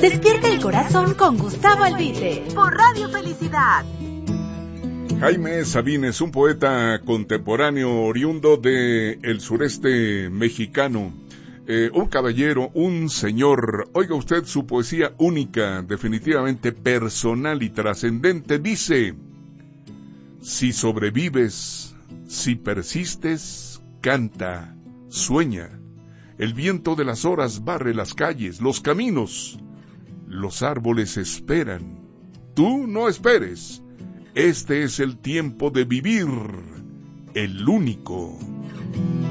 Despierta el corazón con Gustavo Albite por Radio Felicidad. Jaime Sabines, un poeta contemporáneo oriundo del sureste mexicano, un caballero, un señor. Oiga usted su poesía única, definitivamente personal y trascendente. Dice: si sobrevives, si persistes, canta, sueña. El viento de las horas barre las calles, los caminos. Los árboles esperan. Tú no esperes. Este es el tiempo de vivir, el único.